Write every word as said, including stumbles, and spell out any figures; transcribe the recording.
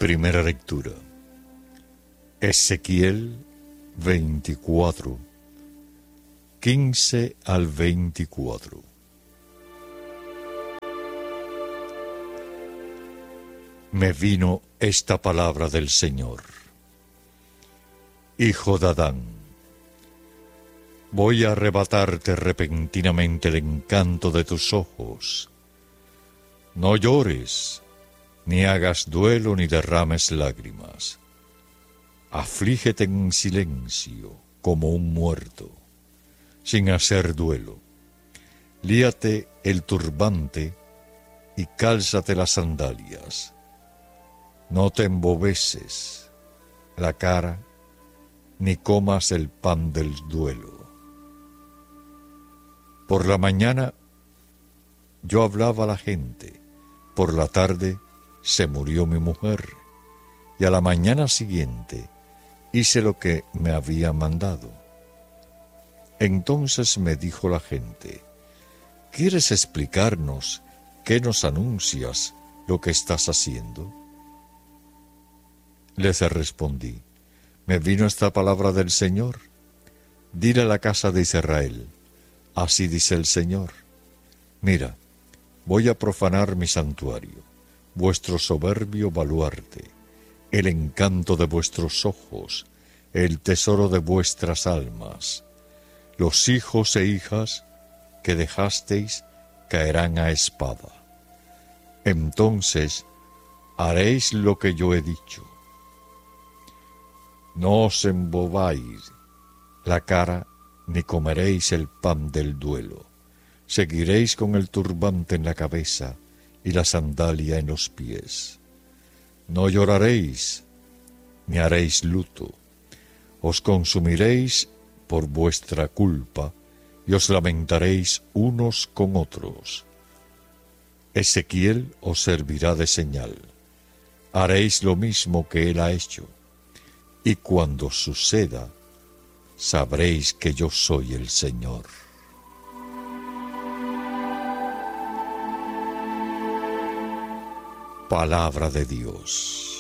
Primera lectura. Ezequiel veinticuatro, quince al veinticuatro. Me vino esta palabra del Señor. Hijo de Adán, voy a arrebatarte repentinamente el encanto de tus ojos. No llores, ni hagas duelo, ni derrames lágrimas. Aflígete en silencio, como un muerto, sin hacer duelo. Líate el turbante y cálzate las sandalias. No te embobeces la cara, ni comas el pan del duelo. Por la mañana yo hablaba a la gente, por la tarde se murió mi mujer, y a la mañana siguiente hice lo que me había mandado. Entonces me dijo la gente: ¿quieres explicarnos qué nos anuncias lo que estás haciendo? Les respondí: me vino esta palabra del Señor. Dile a la casa de Israel: así dice el Señor, mira, voy a profanar mi santuario, vuestro soberbio baluarte, el encanto de vuestros ojos, el tesoro de vuestras almas. Los hijos e hijas que dejasteis caerán a espada. Entonces haréis lo que yo he dicho. No os embobáis la cara, ni comeréis el pan del duelo. Seguiréis con el turbante en la cabeza y la sandalia en los pies. No lloraréis, ni haréis luto. Os consumiréis por vuestra culpa y os lamentaréis unos con otros. Ezequiel os servirá de señal. Haréis lo mismo que él ha hecho. Y cuando suceda, sabréis que yo soy el Señor. Palabra de Dios.